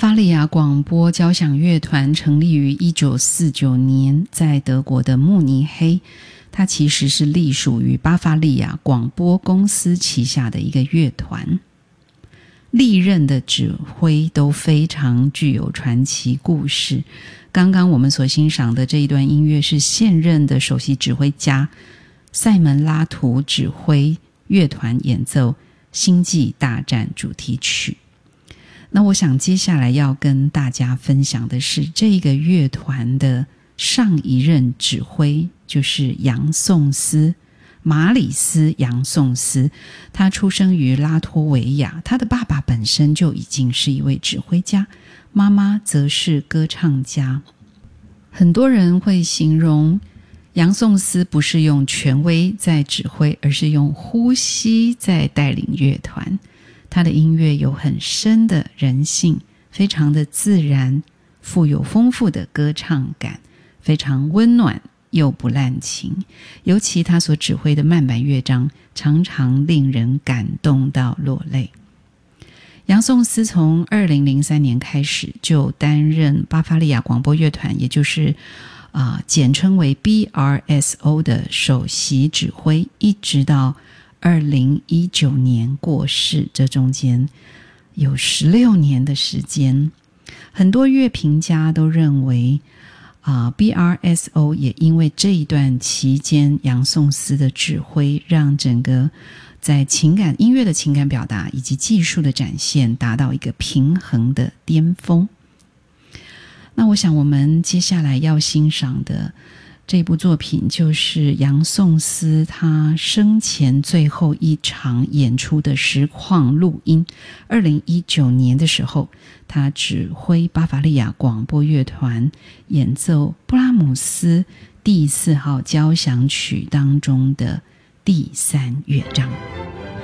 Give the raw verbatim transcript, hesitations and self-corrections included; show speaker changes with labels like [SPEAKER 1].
[SPEAKER 1] 伐利亚广播交响乐团成立于一九四九年，在德国的慕尼黑，它其实是隶属于巴伐利亚广播公司旗下的一个乐团。历任的指挥都非常具有传奇故事。刚刚我们所欣赏的这一段音乐是现任的首席指挥家塞门拉图指挥乐团演奏《星际大战》主题曲。那我想接下来要跟大家分享的是这个乐团的上一任指挥，就是杨颂斯，马里斯杨颂斯。他出生于拉脱维亚，他的爸爸本身就已经是一位指挥家，妈妈则是歌唱家。很多人会形容杨颂斯不是用权威在指挥，而是用呼吸在带领乐团。他的音乐有很深的人性，非常的自然，富有丰富的歌唱感，非常温暖又不滥情。尤其他所指挥的慢板乐章常常令人感动到落泪。杨颂斯从二零零三年开始就担任巴伐利亚广播乐团，也就是呃、简称为 B R S O 的首席指挥，一直到二零一九年过世，这中间有十六年的时间。很多乐评家都认为、呃、B R S O 也因为这一段期间杨颂斯的指挥，让整个在情感音乐的情感表达以及技术的展现达到一个平衡的巅峰。那我想我们接下来要欣赏的这部作品就是杨颂斯他生前最后一场演出的实况录音。二零一九年的时候，他指挥巴伐利亚广播乐团演奏布拉姆斯第四号交响曲当中的第三乐章。